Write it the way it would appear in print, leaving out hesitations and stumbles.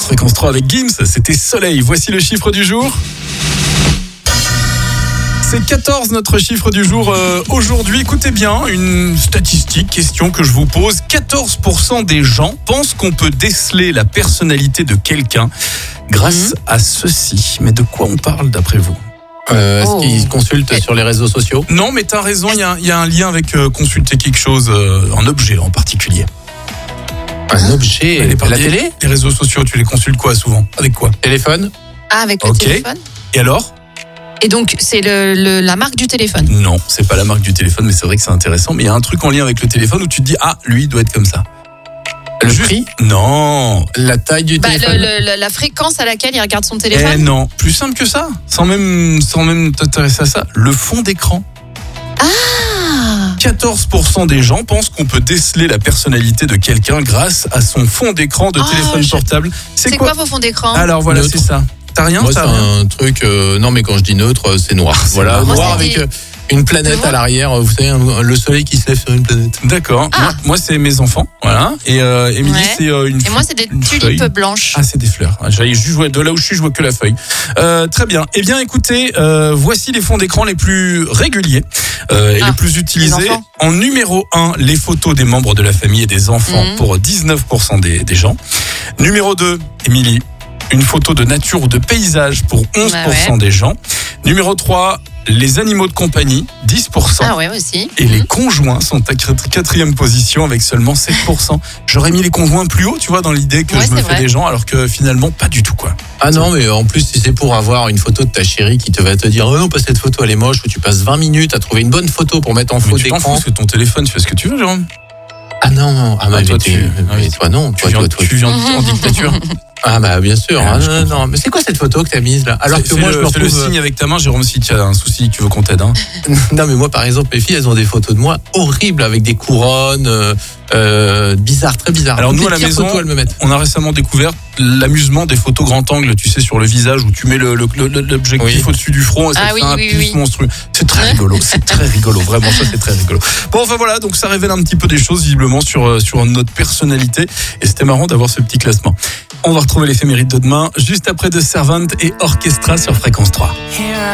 Fréquence 3 avec Gims, c'était Soleil. Voici le chiffre du jour. C'est 14 notre chiffre du jour aujourd'hui. Écoutez bien, une statistique, question que je vous pose. 14% des gens pensent qu'on peut déceler la personnalité de quelqu'un grâce à ceci. Mais de quoi on parle d'après vous ? Est-ce qu'ils consultent sur les réseaux sociaux ? Non, mais t'as raison, il y a un lien avec consulter quelque chose, un objet en particulier. Un objet, la télé ? Les réseaux sociaux, tu les consultes quoi souvent ? Avec quoi ? Téléphone ? Ah, avec le téléphone. Et alors ? Et donc, c'est la marque du téléphone. Non, c'est pas la marque du téléphone, mais c'est vrai que c'est intéressant. Mais il y a un truc en lien avec le téléphone où tu te dis, ah, lui, il doit être comme ça. Le prix ? Non. La taille du téléphone ? La fréquence à laquelle il regarde son téléphone. Non, plus simple que ça, sans même t'intéresser à ça. Le fond d'écran. Ah ! 14% des gens pensent qu'on peut déceler la personnalité de quelqu'un grâce à son fond d'écran de téléphone portable. C'est quoi vos fonds d'écran ? Alors voilà, neutre. c'est ça. T'as rien ? Moi, c'est un truc... non, mais quand je dis neutre, c'est noir. Voilà, Moi, noir avec une planète à l'arrière. Vous savez, le soleil qui se lève sur une planète. D'accord. Moi, c'est mes enfants. Voilà. Et Émilie, c'est une Et moi, c'est des tulipes blanches. Ah, c'est des fleurs. J'allais juste jouer de là où je suis, je vois que la feuille. Très bien. Eh bien, écoutez, voici les fonds d'écran les plus réguliers et les plus utilisés. En numéro 1, les photos des membres de la famille et des enfants pour 19% des gens. Numéro 2, Émilie, une photo de nature ou de paysage pour 11% des gens. Numéro 3, les animaux de compagnie, 10%. Ah ouais, aussi. Et les conjoints sont à 4e position avec seulement 7%. J'aurais mis les conjoints plus haut, tu vois, dans l'idée que je me fais des gens, alors que finalement, pas du tout, quoi. Ah non, mais en plus, si c'est pour avoir une photo de ta chérie qui te va te dire « Oh non, pas cette photo, elle est moche » ou tu passes 20 minutes à trouver une bonne photo pour mettre en faux d'écran. Tu t'en fous, c'est ton téléphone, tu fais ce que tu veux, Jérôme. Ah non, toi, toi non. Tu viens en dictature. Ah bah bien sûr. Non, mais c'est quoi cette photo que t'as mise là ? Alors que moi je me retrouve... le signe avec ta main, Jérôme, si tu as un souci, tu veux qu'on t'aide. Non mais moi par exemple, mes filles, elles ont des photos de moi horribles avec des couronnes bizarres, très bizarres. Alors nous à la maison, on a récemment découvert l'amusement des photos grand angle, tu sais, sur le visage où tu mets l'objectif au-dessus du front et ça fait un pif monstrueux. C'est très rigolo, vraiment, ça c'est très rigolo. Bon, enfin voilà, donc ça révèle un petit peu des choses visiblement sur notre personnalité et c'était marrant d'avoir ce petit classement. On va retrouver l'éphéméride de demain juste après The Servant et Orchestra sur Fréquence 3.